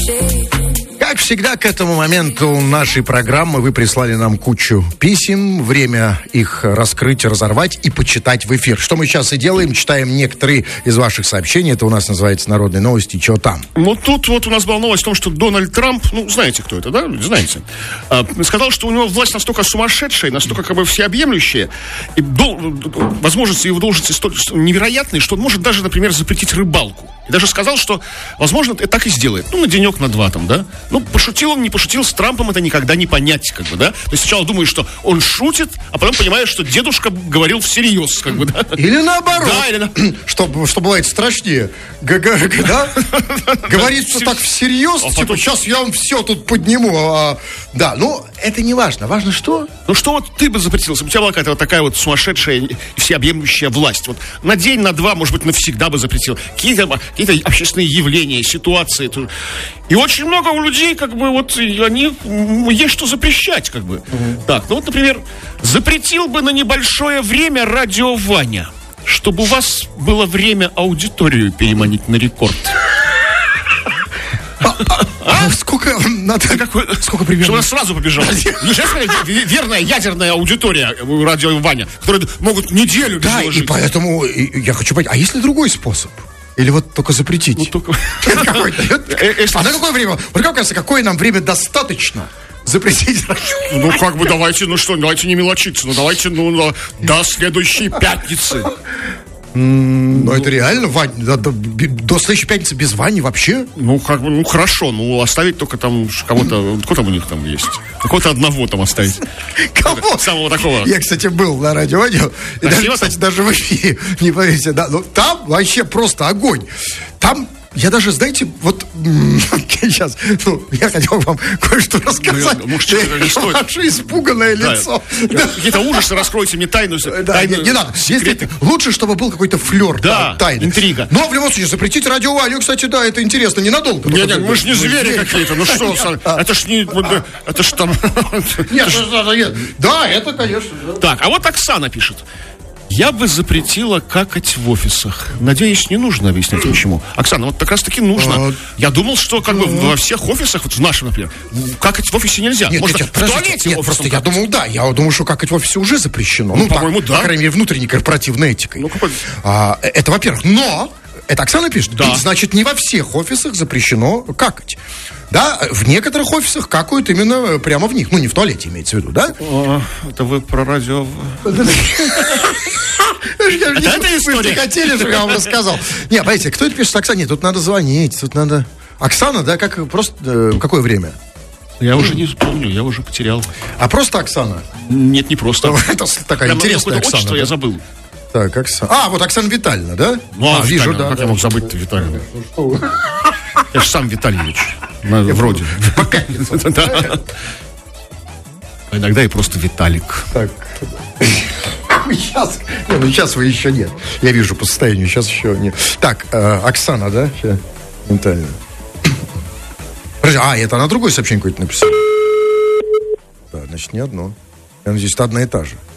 Как всегда, к этому моменту нашей программы вы прислали нам кучу писем. Время их раскрыть, разорвать и почитать в эфир. Что мы сейчас и делаем. Читаем некоторые из ваших сообщений. Это у нас называется «Народные новости». Чего там? Ну, тут вот у нас была новость о том, что Дональд Трамп, ну, знаете, кто это, да? Знаете. Сказал, что у него власть настолько сумасшедшая, настолько как бы всеобъемлющая, и возможности его должности столь невероятные, что он может даже, например, запретить рыбалку. И даже сказал, что, возможно, это так и сделает. Ну, на денек, на два там, да? Ну, пошутил он, не пошутил, с Трампом это никогда не понять, как бы, да? То есть сначала думаешь, что он шутит, а потом понимаешь, что дедушка говорил всерьез, как бы, да? Или наоборот. Да, или что бывает страшнее. Да? Говорит, что так всерьез, типа, сейчас я вам все тут подниму. Да, ну, это не важно. Важно что? Ну, что вот ты бы запретил, если бы у тебя была какая-то вот такая вот сумасшедшая и всеобъемлющая власть. Вот на день, на два, может быть, навсегда бы запретил. Какие-то общественные явления, ситуации. И очень много у людей, как бы, вот, они есть что запрещать, как бы. Так, ну вот, например, запретил бы на небольшое время радио Ваня, чтобы у вас было время аудиторию переманить на рекорд. Сколько надо? Сколько примерно? Чтобы она сразу побежала. Верная ядерная аудитория радио Ваня, которые могут неделю без него жить. Да, и поэтому я хочу понять, а есть ли другой способ? Или вот только запретить? Ну, только... А на какое время? Вот как кажется, какое нам время достаточно запретить? Ну, как бы, давайте не мелочиться. Ну, давайте, до следующей пятницы. Но это реально, Вань, до следующей пятницы без Вани вообще? Ну, как бы, ну, хорошо, ну, оставить только там кого-то, кто там у них там есть? Какого-то одного там оставить. Кого? Самого такого. Я, кстати, был на радио Ваня, и даже, кстати, даже в эфире, не поверите, да, но там вообще просто огонь. Там... Я даже, знаете, вот сейчас, я хотел вам кое-что рассказать. Ваше испуганное лицо. Какие-то ужасы, раскройте мне тайну. Не надо. Лучше, чтобы был какой-то флер тайны. Интрига. Но в любом случае, запретить радио Ваню, кстати, да, это интересно, ненадолго. Нет, мы же не звери какие-то. Ну что, это ж не... Это ж там... Нет, да, это, конечно. Так, а вот Оксана пишет. Я бы запретила какать в офисах. Надеюсь, не нужно объяснять, почему. Оксана, вот как раз таки нужно. Я думал, что как бы во всех офисах, вот в нашем, например, какать в офисе нельзя. Нет, может, в туалете нет, просто я думал, да. Я думал, что какать в офисе уже запрещено. Ну, по-моему, да. По крайней мере, внутренней корпоративной этикой. Это, во-первых. Но, это Оксана пишет, да. Значит, не во всех офисах запрещено какать. Да, в некоторых офисах какают именно прямо в них. Ну, не в туалете, имеется в виду, да? Это вы про радио... Это история. Не хотели, чтобы я вам рассказал. Не, понимаете, кто это пишет Оксане? Тут надо звонить, тут надо... Оксана, да, как просто... Какое время? Я уже не вспомню, я уже потерял. А просто Оксана? Нет, не просто. Это такая интересная Оксана. Что я забыл. Так, Оксана. Вот Оксана Витальевна, да? Вижу, да. Как я мог забыть-то Витальевну? Я же сам Витальевич. Вроде. Пока. Иногда и просто Виталик. Так. Сейчас вы еще нет. Я вижу по состоянию, сейчас еще нет. Так, Оксана, да? Витальевна. Это она другое сообщение какое-то написала. Да, значит, не одно. Я надеюсь, это одна и та же.